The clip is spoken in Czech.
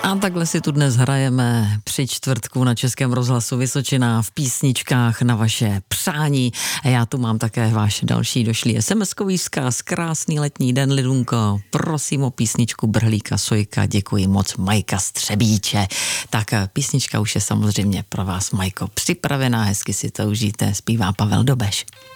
A takhle si tu dnes hrajeme při čtvrtku na Českém rozhlasu Vysočina v písničkách na vaše přání. A já tu mám také váš další došlý SMS-kový vzkaz. Krásný letní den, Lidunko. Prosím o písničku Brhlíka Sojka. Děkuji moc, Majka Střebíče. Tak písnička už je samozřejmě pro vás, Majko, připravená. Hezky si to užijte. Zpívá Pavel Dobeš.